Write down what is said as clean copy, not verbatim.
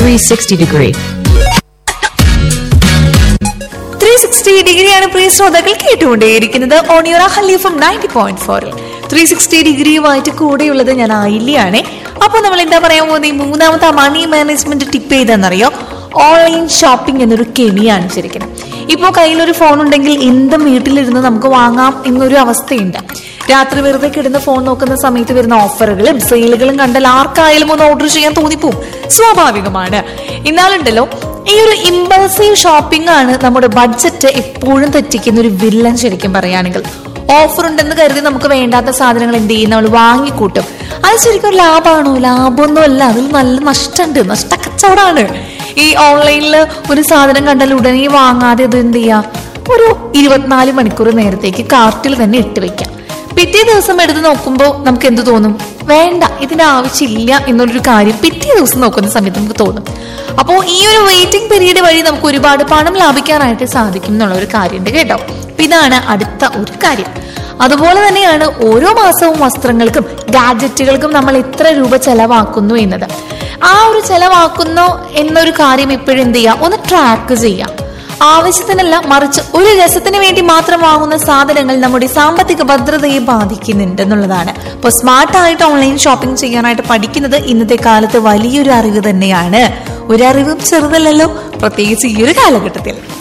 360 degree. 360 ഡിഗ്രിയാണ് പ്രിയ ശ്രോതാക്കൾ കേട്ടുകൊണ്ടേയിരിക്കുന്നത് on your Ahalya from 90.4. 360 ഡിഗ്രിയുമായിട്ട് കൂടെയുള്ളത് ഞാൻ ആയില്യാണ്. അപ്പൊ നമ്മൾ എന്താ പറയാൻ പോകുന്നത്? ഈ മൂന്നാമത്തെ മണി മാനേജ്മെന്റ് ടിപ്പ് ഏതാണെന്നറിയോ? ഓൺലൈൻ ഷോപ്പിംഗ് എന്നൊരു കെണിയാണ് ശരിക്കും. ഇപ്പൊ കയ്യിലൊരു ഫോൺ ഉണ്ടെങ്കിൽ എന്തും വീട്ടിലിരുന്ന് നമുക്ക് വാങ്ങാം എന്നൊരു അവസ്ഥയുണ്ട്. രാത്രി വെറുതെ കിടന്ന് ഫോൺ നോക്കുന്ന സമയത്ത് വരുന്ന ഓഫറുകളും സെയിലുകളും കണ്ടാൽ ആർക്കായാലും ഒന്ന് ഓർഡർ ചെയ്യാൻ തോന്നിപ്പോവും, സ്വാഭാവികമാണ്. എന്നാലുണ്ടല്ലോ, ഈ ഒരു ഇമ്പൾസീവ് ഷോപ്പിംഗ് ആണ് നമ്മുടെ ബഡ്ജറ്റ് എപ്പോഴും തെറ്റിക്കുന്ന ഒരു വില്ലൻ ശരിക്കും പറയുകയാണെങ്കിൽ. ഓഫർ ഉണ്ടെന്ന് കരുതി നമുക്ക് വേണ്ടാത്ത സാധനങ്ങൾ എന്ത് ചെയ്യും, നമ്മൾ വാങ്ങിക്കൂട്ടും. അത് ശരിക്കും ഒരു ലാഭമാണോ? ലാഭമൊന്നും അല്ല, അതിൽ നല്ല നഷ്ടമുണ്ട്, നഷ്ടക്കച്ചവടമാണ്. ഈ ഓൺലൈനിൽ ഒരു സാധനം കണ്ടാൽ ഉടനെ വാങ്ങാതെ അത് എന്ത് ചെയ്യാം, ഒരു 24 മണിക്കൂർ നേരത്തേക്ക് കാർട്ടിൽ തന്നെ ഇട്ട് വെക്കാം. പിറ്റേ ദിവസം എടുത്ത് നോക്കുമ്പോൾ നമുക്ക് എന്ത് തോന്നും? വേണ്ട, ഇതിന്റെ ആവശ്യമില്ല എന്നുള്ളൊരു കാര്യം പിറ്റേ ദിവസം നോക്കുന്ന സമയത്ത് നമുക്ക് തോന്നും. അപ്പോൾ ഈ ഒരു വെയിറ്റിംഗ് പീരീഡ് വഴി നമുക്ക് ഒരുപാട് പണം ലാഭിക്കാനായിട്ട് സാധിക്കും എന്നുള്ള ഒരു കാര്യമുണ്ട് കേട്ടോ. ഇതാണ് അടുത്ത ഒരു കാര്യം. അതുപോലെ തന്നെയാണ് ഓരോ മാസവും വസ്ത്രങ്ങൾക്കും ഗാഡ്ജറ്റുകൾക്കും നമ്മൾ എത്ര രൂപ ചെലവാക്കുന്നു എന്നത്. ആ ഒരു ചെലവാക്കുന്നു എന്നൊരു കാര്യം ഇപ്പോഴും എന്ത് ചെയ്യാം, ഒന്ന് ട്രാക്ക് ചെയ്യാം. ആവശ്യത്തിനല്ല, മറിച്ച് ഒരു രസത്തിന് വേണ്ടി മാത്രം വാങ്ങുന്ന സാധനങ്ങൾ നമ്മുടെ സാമ്പത്തിക ഭദ്രതയെ ബാധിക്കുന്നുണ്ട് എന്നുള്ളതാണ്. അപ്പോൾ സ്മാർട്ടായിട്ട് ഓൺലൈൻ ഷോപ്പിംഗ് ചെയ്യാനായിട്ട് പഠിക്കുന്നത് ഇന്നത്തെ കാലത്ത് വലിയൊരു അറിവ് തന്നെയാണ്. ഒരറിവും ചെറുതല്ലല്ലോ, പ്രത്യേകിച്ച് ഈ ഒരു കാലഘട്ടത്തിൽ.